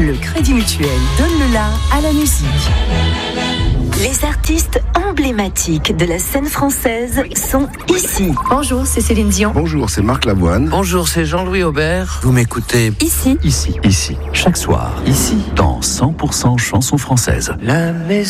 le Crédit Mutuel donne le la à la musique. Les artistes emblématiques de la scène française sont ici. Bonjour, c'est Céline Dion. Bonjour, c'est Marc Lavoine. Bonjour, c'est Jean-Louis Aubert. Vous m'écoutez Ici. Ici, chaque soir, ici, dans 100% chansons françaises. La maison